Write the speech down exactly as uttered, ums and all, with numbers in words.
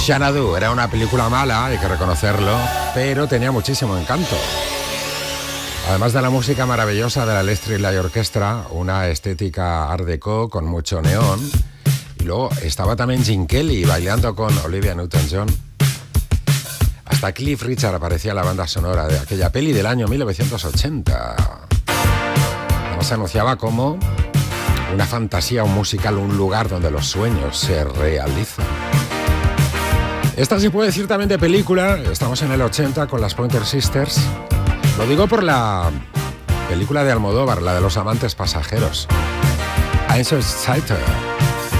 Xanadu era una película mala, hay que reconocerlo, pero tenía muchísimo encanto. Además de la música maravillosa de la Electric Light Orchestra, una estética art deco con mucho neón, y luego estaba también Gene Kelly bailando con Olivia Newton-John. Hasta Cliff Richard aparecía en la banda sonora de aquella peli del año mil novecientos ochenta. Además se anunciaba como una fantasía, un musical, un lugar donde los sueños se realizan. Esta se puede decir también de película. Estamos en el ochenta con las Pointer Sisters. Lo digo por la película de Almodóvar, la de los amantes pasajeros. I'm so excited.